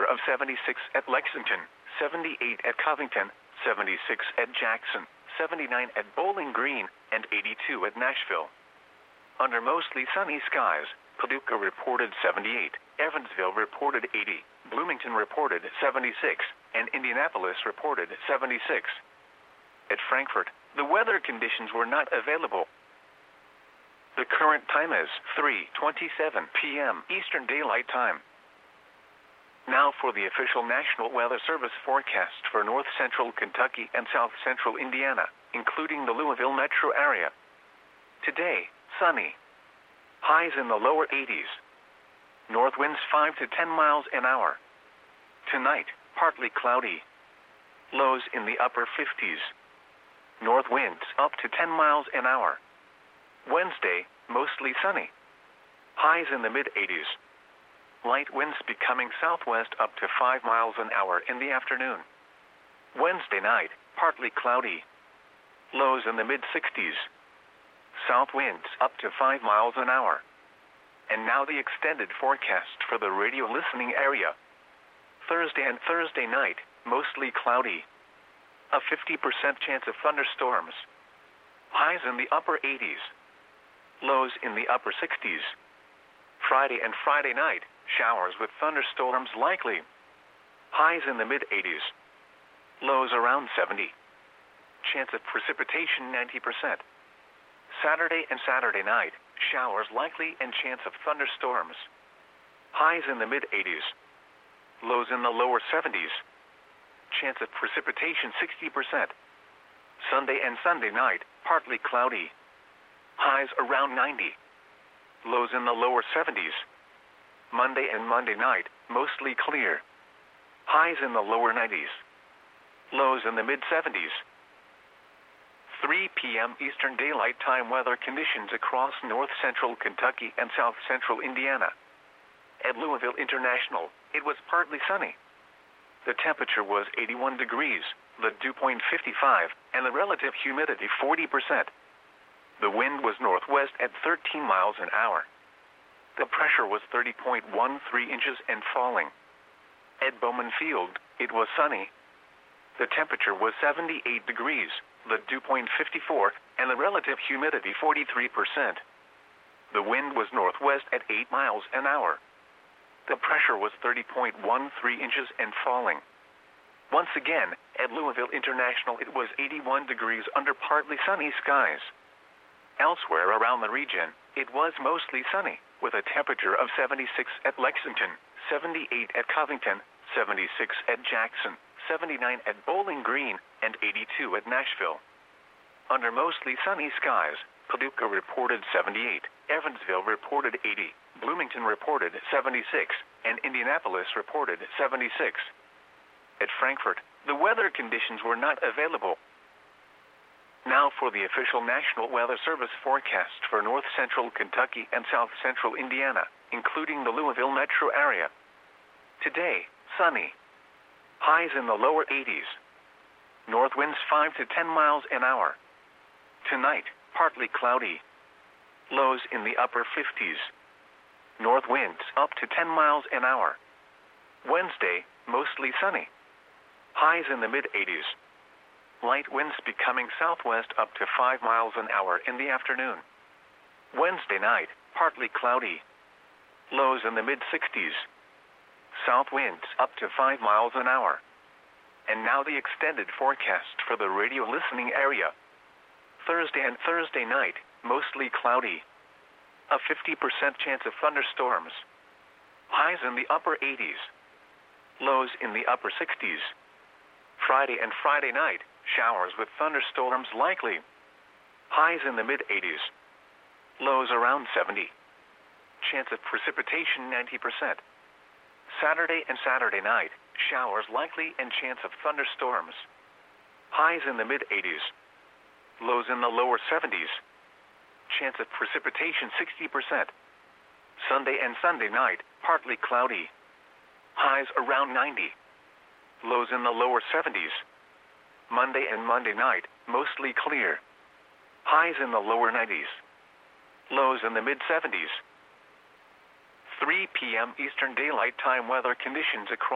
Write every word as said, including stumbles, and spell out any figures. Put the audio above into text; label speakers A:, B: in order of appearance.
A: of seventy-six at Lexington, seventy-eight at Covington, seventy-six at Jackson, seventy-nine at Bowling Green, and eighty-two at Nashville. Under mostly sunny skies, Paducah reported seventy-eight, Evansville reported eighty, Bloomington reported seventy-six, and Indianapolis reported seventy-six. At Frankfort, the weather conditions were not available. The current time is three twenty-seven p m Eastern Daylight Time. Now for the official National Weather Service forecast for north central Kentucky and south central Indiana, including the Louisville metro area. Today, sunny. Highs in the lower eighties. North winds five to ten miles an hour. Tonight, partly cloudy. Lows in the upper fifties. North winds up to ten miles an hour. Wednesday, mostly sunny. Highs in the mid eighties. Light winds becoming southwest up to five miles an hour in the afternoon. Wednesday night, partly cloudy. Lows in the mid sixties. South winds up to five miles an hour. And now the extended forecast for the radio listening area. Thursday and Thursday night, mostly cloudy. A fifty percent chance of thunderstorms. Highs in the upper eighties. Lows in the upper sixties. Friday and Friday night, showers with thunderstorms likely. Highs in the mid eighties. Lows around seventy. Chance of precipitation ninety percent. Saturday and Saturday night, showers likely and chance of thunderstorms. Highs in the mid eighties. Lows in the lower seventies. Chance of precipitation sixty percent. Sunday and Sunday night, partly cloudy. Highs around ninety. Lows in the lower seventies. Monday and Monday night, mostly clear. Highs in the lower nineties. Lows in the mid seventies. three p m Eastern Daylight Time weather conditions across north central Kentucky and south central Indiana. At Louisville International, it was partly sunny. The temperature was eighty-one degrees, the dew point fifty-five, and the relative humidity forty percent. The wind was northwest at thirteen miles an hour. The pressure was thirty point one three inches and falling. At Bowman Field, it was sunny. The temperature was seventy-eight degrees, the dew point fifty-four, and the relative humidity forty-three percent. The wind was northwest at eight miles an hour. The pressure was thirty point one three inches and falling. Once again, at Louisville International, it was eighty-one degrees under partly sunny skies. Elsewhere around the region, it was mostly sunny, with a temperature of seventy-six at Lexington, seventy-eight at Covington, seventy-six at Jackson, seventy-nine at Bowling Green, and eighty-two at Nashville. Under mostly sunny skies, Paducah reported seventy-eight, Evansville reported eighty, Bloomington reported seventy-six, and Indianapolis reported seventy-six. At Frankfort, the weather conditions were not available. Now for the official National Weather Service forecast for north central Kentucky and south central Indiana, including the Louisville metro area. Today, sunny. Highs in the lower eighties. North winds five to ten miles an hour. Tonight, partly cloudy. Lows in the upper fifties. North winds up to ten miles an hour. Wednesday, mostly sunny. Highs in the mid eighties. Light winds becoming southwest up to five miles an hour in the afternoon. Wednesday night, partly cloudy. Lows in the mid sixties. South winds up to five miles an hour. And now the extended forecast for the radio listening area. Thursday and Thursday night, mostly cloudy. A fifty percent chance of thunderstorms. Highs in the upper eighties. Lows in the upper sixties. Friday and Friday night, showers with thunderstorms likely. Highs in the mid eighties. Lows around seventy. Chance of precipitation ninety percent. Saturday and Saturday night, showers likely and chance of thunderstorms. Highs in the mid eighties. Lows in the lower seventies. Chance of precipitation sixty percent. Sunday and Sunday night, partly cloudy. Highs around ninety. Lows in the lower seventies. Monday and Monday night, mostly clear. Highs in the lower nineties. Lows in the mid seventies. three p m Eastern Daylight Time weather conditions across